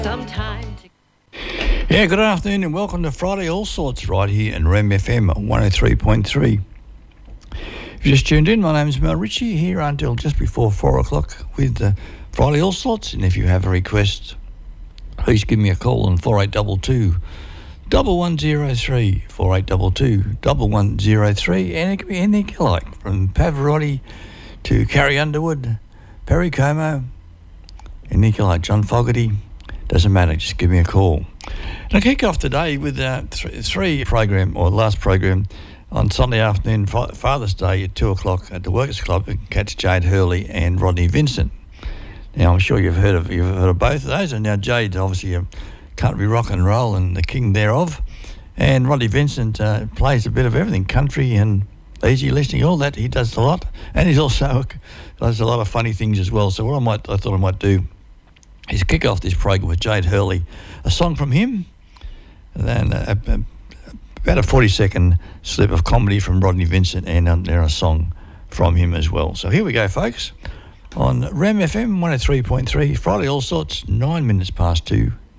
sometime to... Yeah, good afternoon and welcome to Friday All Sorts right here in REM FM 103.3. If you just tuned in, my name is Mel Ritchie here until just before 4 o'clock with Friday All Sorts. And if you have a request, please give me a call on 4822 1103, 4822 1103, and it can be anything you like, from Pavarotti to Carrie Underwood, Perry Como, anything you like, John Fogerty, doesn't matter, just give me a call. And I kick off today with three program, or last program, on Sunday afternoon, Father's Day at 2 o'clock at the Workers Club. You can catch Jade Hurley and Rodney Vincent. Now, I'm sure you've heard of both of those, and now Jade's obviously a country rock and roll and the king thereof, and Rodney Vincent plays a bit of everything, country and easy listening, all that. He does a lot, and he's also does a lot of funny things as well. So what I thought I might do is kick off this program with Jade Hurley, a song from him, and then about a 40-second slip of comedy from Rodney Vincent, and then a song from him as well. So here we go, folks, on REM FM 103.3, Friday All Sorts, 9 minutes past 2.